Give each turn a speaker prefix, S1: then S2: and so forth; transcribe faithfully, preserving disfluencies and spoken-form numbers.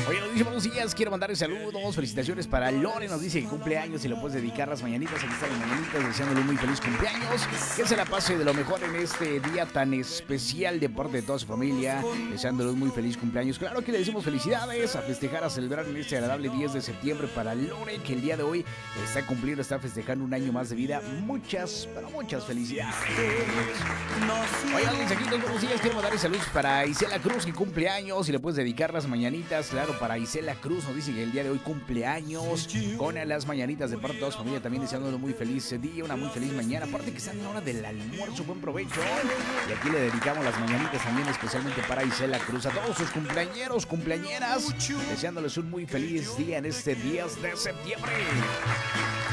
S1: Oye, nos dice buenos días, quiero mandarle saludos, felicitaciones para Lore, nos dice que cumpleaños y le puedes dedicar las mañanitas, aquí están las mañanitas, deseándole un muy feliz cumpleaños, que se la pase de lo mejor en este día tan especial de parte de toda su familia, deseándole un muy feliz cumpleaños. Claro que le decimos felicidades, a festejar, a celebrar en este agradable diez de septiembre para Lore, que el día de hoy está cumpliendo, está festejando un año más de vida. Muchas, pero muchas felicidades. Oigan, mensajitos, buenos días, quiero mandarle saludos para Isela Cruz, que cumple años y le puedes dedicar las mañanitas. Claro, para Isela Cruz nos dice que el día de hoy cumple años con las mañanitas de parte de toda su familia, también deseándole un muy feliz día, una muy feliz mañana. Aparte que está en la hora del almuerzo, buen provecho. Y aquí le dedicamos las mañanitas también especialmente para Isela Cruz, a todos sus cumpleañeros, cumpleañeras, deseándoles un muy feliz día en este diez de septiembre.